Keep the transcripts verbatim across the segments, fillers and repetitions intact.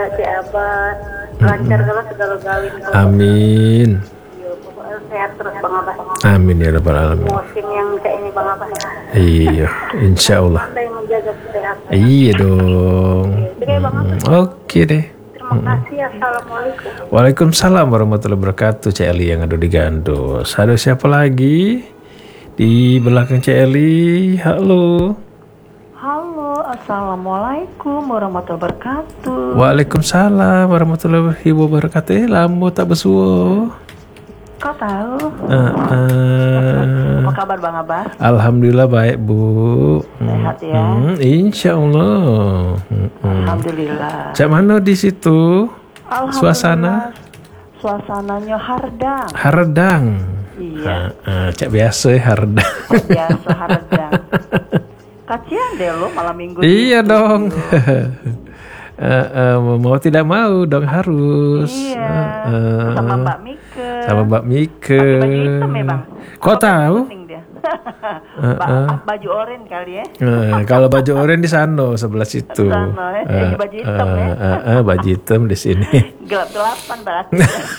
Si Abah lancar kalau segala-galanya. Amin. Iya, pokoknya sehat terus Bang Abah. Amin ya rabbal alamin. Musim yang kayak ini Bang Abah. Iya, insya Allah. Anda yang menjaga kesehatan. Iya dong. Oke Bang Abah. Oke deh. Terima kasih. Assalamualaikum. Waalaikumsalam warahmatullahi wabarakatuh. Cik Eli yang ada di Gandos. Ada siapa lagi di belakang Cik Eli? Halo. Halo, assalamualaikum warahmatullahi wabarakatuh. Waalaikumsalam warahmatullahi wabarakatuh. Eh, lama tak bersuara. Kau tahu? Uh, uh, Apa kabar Bang Abah? Alhamdulillah baik Bu. Sehat ya? Hmm, insya Allah. Hmm, hmm. Alhamdulillah. Cak mana di situ? Alhamdulillah. Suasana? Suasananya hardang. Hardang. Iya. Uh, uh, cak biasa ya hardang. Biasa hardang. Kasihan deh lo malam minggu. Iya dong. uh, uh, mau tidak mau dong harus. Iya. Uh, uh, sama Mbak Mike. Sama Mbak Mike. Pakai baju hitam ya Bang? Kok tahu? Dia. uh, uh. Baju oranye kali ya. Uh, kalau baju oranye di sana sebelah situ. Sana, ya. Uh, Ini baju hitam uh, ya. Uh, uh, uh, baju hitam di sini. Gelap-gelapan berarti.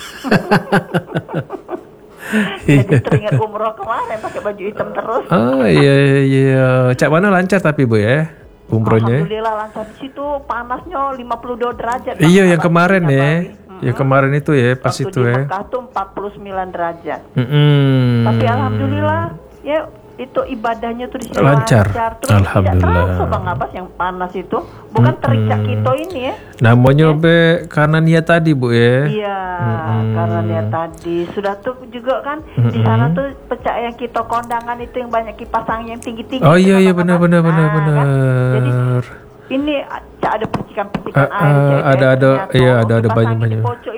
Jadi teringat umroh kemarin pakai baju hitam terus. Oh iya iya. Cak mana lancar tapi Bu ya umrohnya? Alhamdulillah lancar. Di situ panasnya lima puluh dua derajat. Iya yang kemarin ya. Mm-hmm. Yang kemarin itu ya pas waktu itu di ya. Mekah tuh empat puluh sembilan derajat. Mm-hmm. Tapi alhamdulillah ya itu ibadahnya tuh di sini lancar. lancar. Terus Alhamdulillah. Tidak terasa Bang Abbas yang panas itu. Bukan mm-hmm. terikat kita ini ya. Namanya ya. Be karena niat tadi Bu ya. Iya, mm-hmm. karena niat tadi. Sudah tuh juga kan mm-hmm. di sana tuh pecah yang kita kondangan itu yang banyak kipas angin yang tinggi-tinggi. Oh iya iya benar benar benar nah, benar. Kan? Jadi ini ada percikan-percikan uh, air. Uh, ada ada iya ada ada banyak-banyak.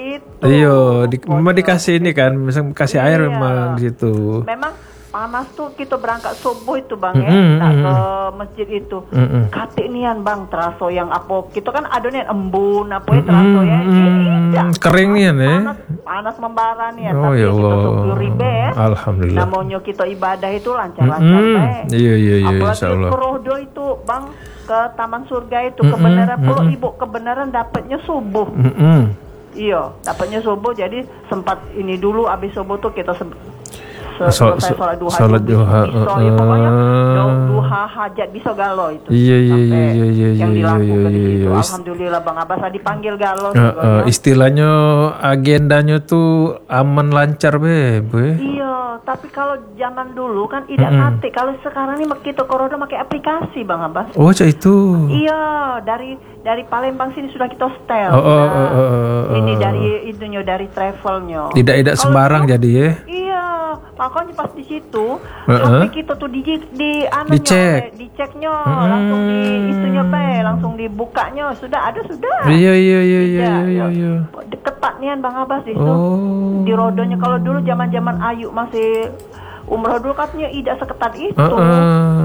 Iya, di, memang dikasih ini kan, misalnya kasih iya. air memang gitu. Memang panas tuh kita berangkat subuh itu Bang mm-hmm. ya, nak ke masjid itu. Mm-hmm. Katik nian Bang teraso yang apa, kita kan ada nian embun apa ya teraso ya. Mm-hmm. Kering nian ya. Panas, panas membara nian, oh, tapi ya kita syukur ribe ya. Alhamdulillah. Namanya kita ibadah itu lancar-lancar mm-hmm. baik. Iya iya iya insyaallah. Apalagi kerodo itu Bang ke taman surga itu mm-hmm. kebenaran mm-hmm. kalau ibu kebenaran dapatnya subuh. Mm-hmm. Iya, dapatnya subuh jadi sempat ini dulu abis subuh tuh kita se- se- so, selesai sholat duha. Sholat duha. Bisa, uh, ya, pokoknya duha hajat bisa galo itu. Iya iya iya iya iya yang iya iya iya. Alhamdulillah Bang Abbas dipanggil galo. Uh, uh, istilahnya agendanya tuh aman lancar be, be. Iya, tapi kalau zaman dulu kan tidak mm-hmm. ngerti. Kalau sekarang ini kita corona pakai aplikasi Bang Abbas. Oh, cak itu. Iya, dari dari Palembang sini sudah kita setel. Oh, oh, oh, oh, oh. Ini dari itunya dari travelnya. Tidak tidak sembarang jadi ya. Iya, makanya pas di situ uh-huh. sampai kita tuh di di anunya, dicek, diceknya, uh-huh. langsung di itunya be, langsung dibukanya, sudah ada sudah. Iya iya iya iya iya iya. Ketat nian Bang Abbas di situ. Oh. Di rodonya kalau dulu zaman-zaman Ayu masih umroh dulu katanya tidak seketat itu. Uh, uh,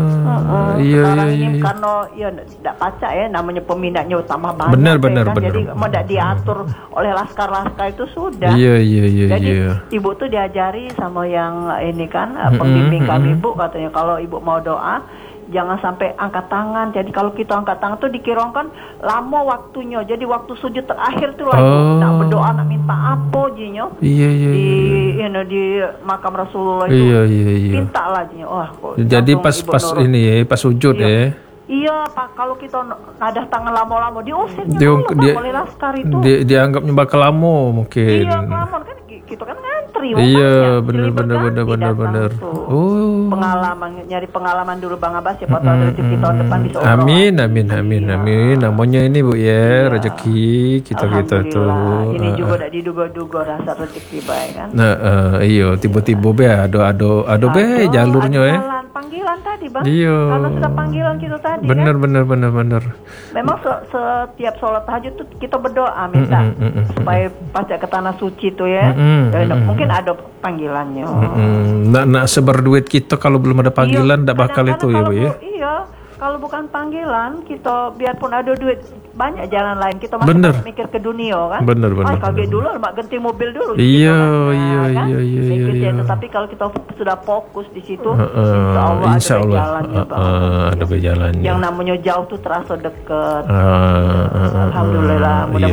uh, iya, Sekarang iya, ini iya. karena ya tidak pacak ya namanya peminatnya tambah banyak. Benar ya, benar kan? benar. Jadi mau tidak diatur oleh laskar-laskar itu sudah. Iya iya iya. Jadi iya. ibu tuh diajari sama yang ini kan pembimbing mm-hmm. kami ibu katanya kalau ibu mau doa jangan sampai angkat tangan. Jadi kalau kita angkat tangan tuh dikirongkan lama waktunya. Jadi waktu sujud terakhir tuh lagi oh. nak berdoa nak minta apa jinyo. Iya iya. Di iya. You know, di makam Rasulullah itu. Iya iya iya. Minta lah jinyo. Wah, kok jadi pas pas nurut. Ini ya, pas sujud iya. ya. Iya, Pak, kalau kita nadah tangan lama-lama diusirnya dia, dulu, dia, Pak, oleh laskar itu. Dia, dianggapnya bakal lama mungkin. Iya, kelamaan kan kita kan ngantri. Iya, benar benar benar benar benar. Oh. Pengalaman nyari pengalaman dulu Bang Abbas siapa tahu mm, rezeki tahun depan bisa umroh. Amin amin amin iya. amin. Namanya ini Bu ya, iya. rezeki kita-kita tuh. Ini juga tidak diduga-duga rasa rezeki baik kan. Nah, uh, iya tiba-tiba be ado-ado ado be jalurnya ya. Panggilan tadi Bang. Iya. Karena sudah panggilan kita tadi bener, kan. Bener bener bener. Memang se- setiap sholat tahajud tuh kita berdoa minta mm, mm, mm, supaya pajak ke tanah suci tuh ya. Mm, mm, mm, mungkin ada panggilannya. Mm, nah, nah seberduit kita kalau belum ada panggilan tidak bakal itu ya Bu ya. Iya. Kalau bukan panggilan, kita biarpun ada duit banyak jalan lain kita masih bener. mikir ke dunia kan. Bener bener. Ah, kalau dulu mak ganti mobil dulu. Iya gitu, kan? iya, nah, iya kan? iya iya iya. Tapi kalau kita sudah fokus di situ, uh, uh, insya Allah, insya ada Allah uh, ada jalannya. Yang namanya jauh tuh terasa dekat. Uh, uh, uh, Alhamdulillah. Uh, uh,